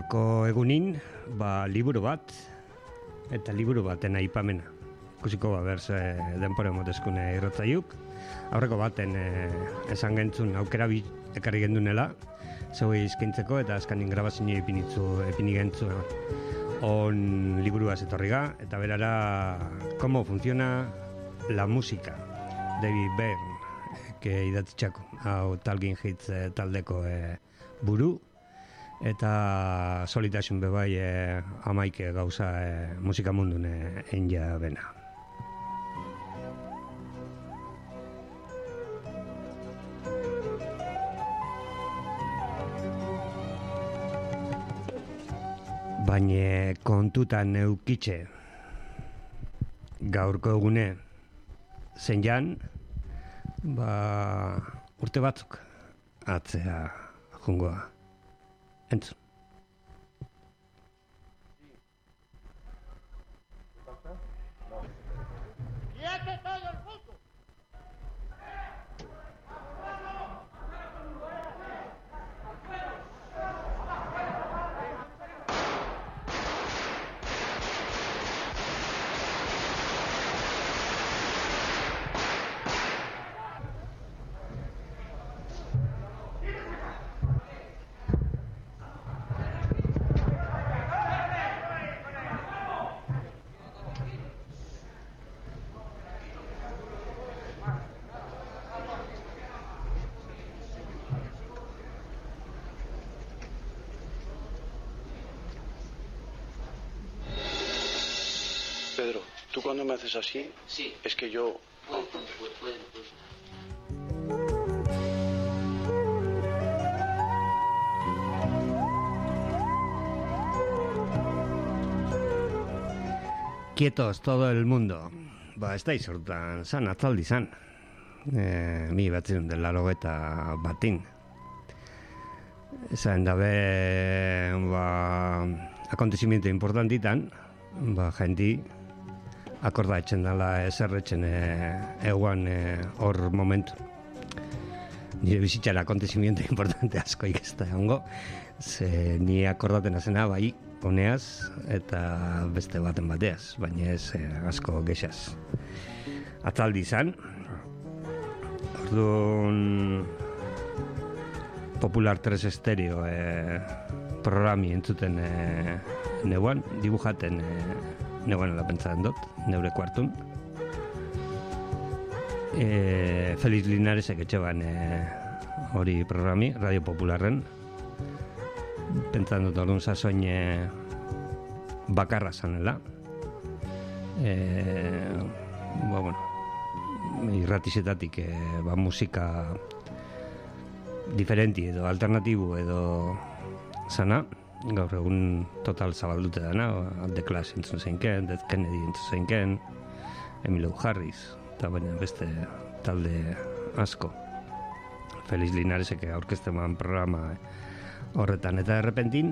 gaurko egunin, liburu bat, eta liburu baten aipamena. Ikusiko berz denpora motezkune irratzaiuk. Aurreko baten esan gentzun aukera ekarri gendunela, zegoi izkintzeko eta azkanin grabazio epini gentzu on liburuaz etorriga, eta berara cómo funciona la música, David Byrne, idatzitxako, hau Talking Heads taldeko buru, eta solitasun bebai amaike gauza musika mundun enja bena. Baina kontutan neukitxe gaurko egune zen jan, urte batzuk atzea jungoa. Entzun. Pedro, tú cuando me haces así, sí. Es que yo... Puede. Quietos todo el mundo. Ez da izortan, atzaldi zan. Mi batzirun dela logeta batin. Zain dabe, akontezimiento importantitan, jendi akorda etxen dela eserretxen eguan hor momentu. Nire bizitzara akontezimiento importante asko ikesta hongo, ze ni akordaten azena bai honeaz eta beste baten bateaz, baina ez asko gexaz. Atzaldi izan, orduan Popular 3 Estereo programi entzuten neuan, dibujaten neuan pentsatzen dut, neure kuartun. Feliz Linaresek etxeban hori programi, Radio Popularren. Pentsatzen dut orduan sasoin bakarra zanela. Irratizetatik musika diferenti edo alternatibu edo zana. Gaur egun total zabaldute dana, The Clash entzun zeinken, Dead Kennedy entzun zeinken, Emmylou Harris, eta beste talde asko. Feliz Linaresek aurkezteman programa horretan, eta errepentin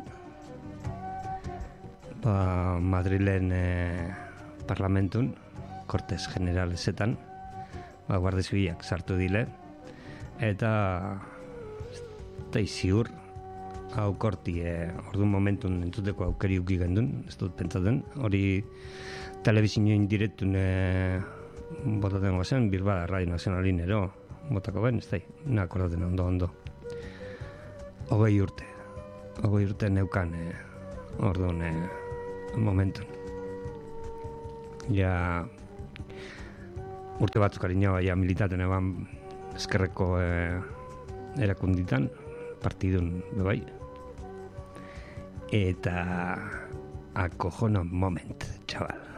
Madrilen parlamentun, Cortes Generalesetan, Guardia Zibilak sartu dile, eta ziur hau korti orduan momentun entzuteko aukeri uki gendun, ez dut pentsaten, hori telebizioin direktun botaten gozen, Bilbao Radio Nazionalin ero botako ben, ez da, nakordaten ondo. 20 urte neukan orduan momentun. Ja urte batzuk harina ja militaten eban eskerreko erakunditan, partidun bebai. Eta acojono moment, chaval.